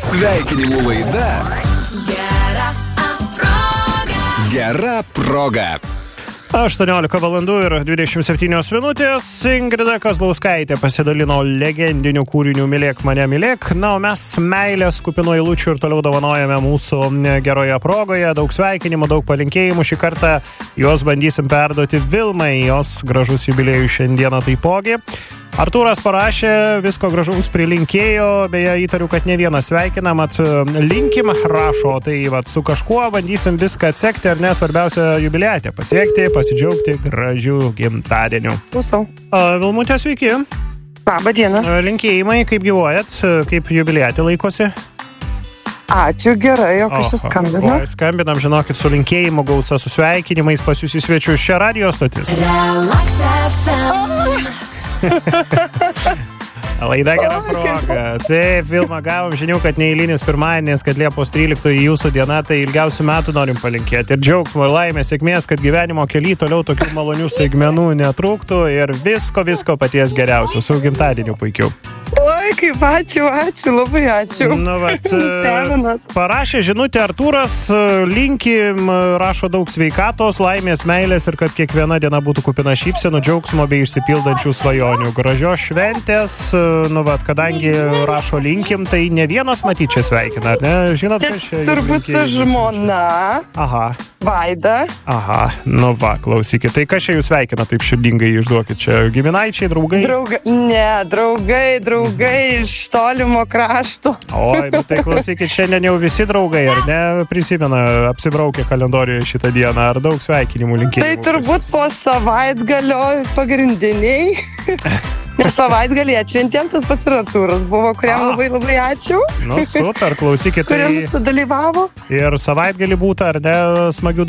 Sveikinimų laida Gera proga. 18 valandų ir 27 minutės. Ingrida Kazlauskaitė pasidalino legendiniu kūriniu Mylėk mane mylėk. Na, o mes meilės kupinų eilučių ir toliau dovanojame mūsų geroje progoje. Daug sveikinimų, daug palinkėjimų. Šį kartą juos bandysim perduoti Vilmai. Jos gražus jubiliejus šiandieną taipogi. Artūras parašė, visko gražaus prilinkėjo, beje, įtariu, kad ne vieną sveikinam, linkim, rašo, tai su kažkuo bandysim viską atsekti, ar ne, svarbiausia jubiliatę pasiekti, pasidžiaugti gražių gimtadienių. Klausau. Vilmutė, sveiki. Labą dieną. Linkėjimai, kaip gyvuojat, kaip jubiliatė laikosi? Ačiū, gerai, o kas čia skambina? Skambinam, žinokit, su linkėjimu gausa, su sveikinimais pas jūs į svečius šią radijo stotis. Laida Gera proga. Taip, Vilma, gavom žinių, kad neeilinis pirmadienis, kad Liepos 13 jūsų diena, tai ilgiausių metų norim palinkėti. Ir džiaugsmo, ir laimės, sėkmės, kad gyvenimo kely toliau tokių malonių staigmenų netrūktų ir visko paties geriausio. Su gimtadieniu puikiau. Oi, kaip ačiū, labai ačiū. Nu, parašė žinutė Artūras, linkim, rašo daug sveikatos, laimės, meilės ir kad kiekviena diena būtų kupina šypsenų, džiaugsmo bei išsipildančių svajonių. Gražios šventės, kadangi rašo linkim, tai ne vienas matyt čia sveikina, ar ne? Žinot, kas čia? Turbūt su žmona. Aha. Vaida. Aha, klausykit. Tai kas čia jūs sveikina, taip širdingai išduokit? Čia giminaičiai, draugai? Draugai iš tolimo krašto. Oi, bet tai klausykit, šiandien jau visi draugai, ar ne, prisimena, apsibraukė kalendorijoje šitą dieną, ar daug sveikinimų linkėjimų? Tai turbūt po savaitgalio pagrindiniai. Nes savaitgalį atšventėm, tas pats ir Artūras buvo, kuriam labai ačiū. Nu, super, klausykit. Kuriam dalyvavo. Ir savaitgalį būtų, ar ne, smagių